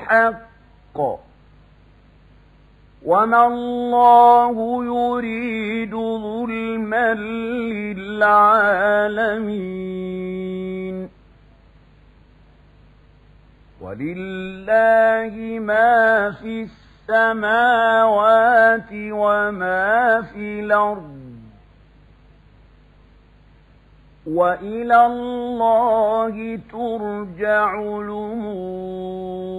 بالحق وما الله يريد ظلما للعالمين ولله ما في السماوات وما في الأرض وإلى الله ترجع الأمور